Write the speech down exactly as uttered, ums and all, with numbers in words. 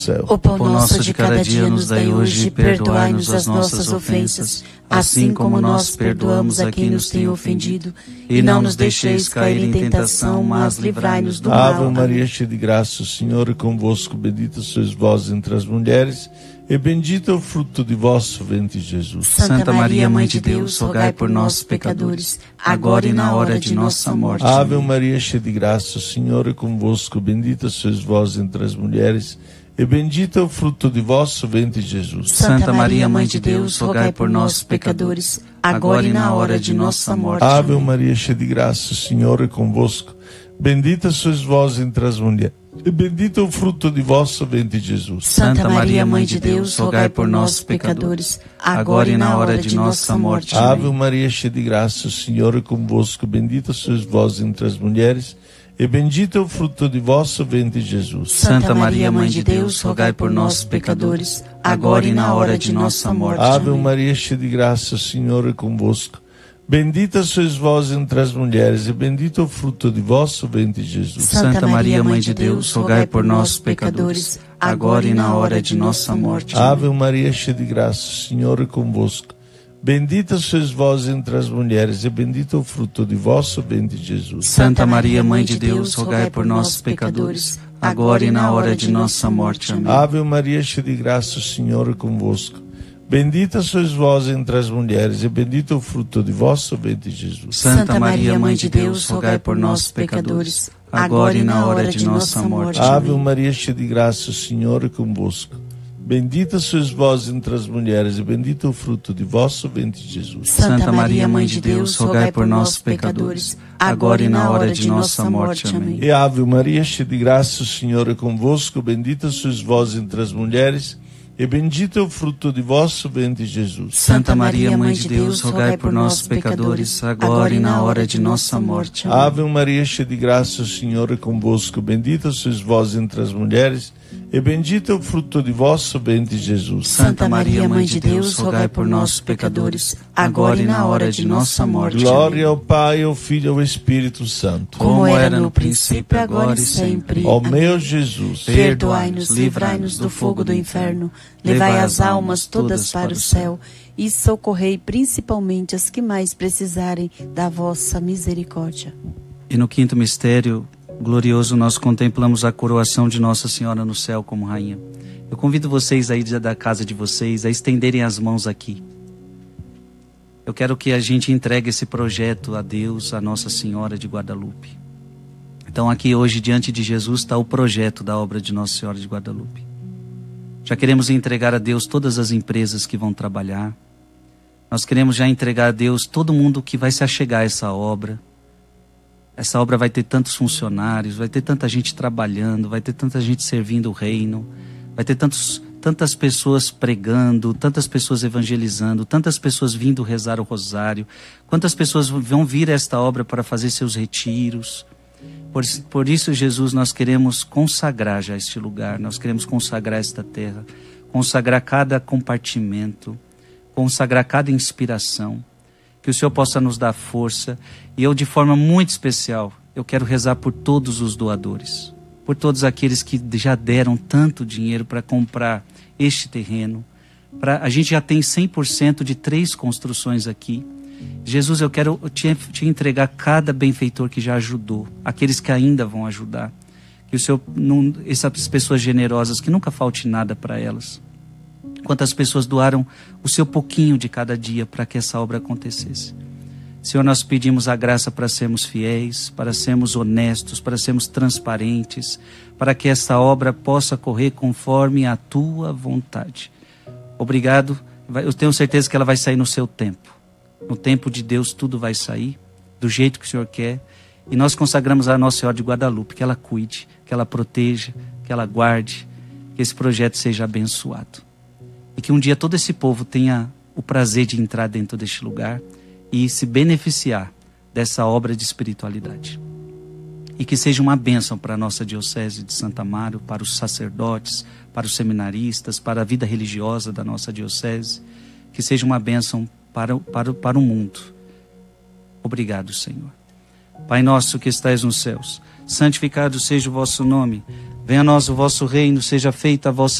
céu. O pão nosso de cada dia nos dai hoje, e perdoai-nos as nossas ofensas, assim como nós perdoamos a quem nos tem ofendido. E não nos deixeis cair em tentação, mas livrai-nos do mal. Ave Maria, cheia de graça, o Senhor é convosco. Bendita sois vós entre as mulheres, e bendito é o fruto de vosso ventre, Jesus. Santa Maria, Mãe de Deus, rogai por nós, pecadores, agora e na hora de nossa morte. Ave Maria, cheia de graça, o Senhor é convosco. Bendita sois vós entre as mulheres, e bendito é o fruto de vosso ventre, Jesus. Santa Maria, Mãe de Deus, rogai por nós, pecadores, agora e na hora de nossa morte. Ave Maria, cheia de graça, o Senhor é convosco. Bendita sois vós entre as mulheres, e bendito é o fruto de vosso ventre, Jesus. Santa Maria, Mãe de Deus, rogai por nós, pecadores, agora e na hora de nossa morte. Ave Maria, cheia de graça, o Senhor é convosco. Bendita sois vós entre as mulheres, e bendito é o fruto de vosso ventre, Jesus. Santa Maria, Mãe de Deus, rogai por nós, pecadores, agora e na hora de nossa morte. Ave Maria, cheia de graça, o Senhor é convosco. Bendita sois vós entre as mulheres, e bendito é o fruto de vosso ventre, Jesus. Santa Maria, Mãe de Deus, rogai por nós, pecadores, agora e na hora de nossa morte. Ave Maria, cheia de graça, o Senhor é convosco. Bendita sois vós entre as mulheres, e bendito é o fruto de vosso ventre, Jesus. Santa Maria, Mãe de Deus, rogai por nós, pecadores, agora e na hora de nossa morte. Amém. Ave Maria, cheia de graça, o Senhor é convosco. Bendita sois vós entre as mulheres, e bendito é o fruto de vosso ventre, Jesus. Santa Maria, Mãe de Deus, rogai por nós, pecadores, agora e na hora de nossa morte. Ave Maria, cheia de graça, o Senhor é convosco. Bendita sois vós entre as mulheres, e bendito é o fruto de vosso ventre, Jesus. Santa Maria, Mãe de Deus, rogai por nós, pecadores, agora e na hora de nossa morte. Amém. E Ave Maria, cheia de graça, o Senhor é convosco. Bendita sois vós entre as mulheres, e bendito é o fruto de vosso ventre, Jesus. Santa Maria, Mãe de Deus, rogai por nós, pecadores, agora e na hora de nossa morte. Amém. Ave Maria, cheia de graça, o Senhor é convosco. Bendita sois vós entre as mulheres, e bendito é o fruto de vosso ventre, Jesus. Santa Maria, Mãe de Deus, rogai por nós, pecadores, agora e na hora de nossa morte. Glória ao Pai, ao Filho e ao Espírito Santo, como era no princípio, agora e sempre. Ó meu Jesus, perdoai-nos, livrai-nos do fogo do inferno, levai as almas todas para o céu e socorrei principalmente as que mais precisarem da vossa misericórdia. E no quinto mistério glorioso nós contemplamos a coroação de Nossa Senhora no céu como rainha. Eu convido vocês aí da casa de vocês a estenderem as mãos aqui. Eu quero que a gente entregue esse projeto a Deus, a Nossa Senhora de Guadalupe. Então aqui hoje diante de Jesus está o projeto da obra de Nossa Senhora de Guadalupe. Já queremos entregar a Deus todas as empresas que vão trabalhar. Nós queremos já entregar a Deus todo mundo que vai se achegar a essa obra. Essa obra vai ter tantos funcionários, vai ter tanta gente trabalhando, vai ter tanta gente servindo o reino, vai ter tantos, tantas pessoas pregando, tantas pessoas evangelizando, tantas pessoas vindo rezar o rosário, quantas pessoas vão vir a esta obra para fazer seus retiros. Por, por isso, Jesus, nós queremos consagrar já este lugar, nós queremos consagrar esta terra, consagrar cada compartimento, consagrar cada inspiração. Que o Senhor possa nos dar força. E eu, de forma muito especial, eu quero rezar por todos os doadores. Por todos aqueles que já deram tanto dinheiro para comprar este terreno. Pra, a gente já tem cem por cento de três construções aqui. Jesus, eu quero te, te entregar cada benfeitor que já ajudou. Aqueles que ainda vão ajudar. Que o Senhor, não, essas pessoas generosas, que nunca falte nada para elas. Quantas pessoas doaram o seu pouquinho de cada dia para que essa obra acontecesse. Senhor, nós pedimos a graça para sermos fiéis, para sermos honestos, para sermos transparentes, para que essa obra possa correr conforme a Tua vontade. Obrigado, eu tenho certeza que ela vai sair no seu tempo. No tempo de Deus tudo vai sair, do jeito que o Senhor quer. E nós consagramos a Nossa Senhora de Guadalupe, que ela cuide, que ela proteja, que ela guarde, que esse projeto seja abençoado. E que um dia todo esse povo tenha o prazer de entrar dentro deste lugar e se beneficiar dessa obra de espiritualidade. E que seja uma bênção para a nossa diocese de Santo Amaro, para os sacerdotes, para os seminaristas, para a vida religiosa da nossa diocese. Que seja uma bênção para, para, para o mundo. Obrigado, Senhor. Pai nosso que estais nos céus, santificado seja o vosso nome. Venha a nós o vosso reino, seja feita a vossa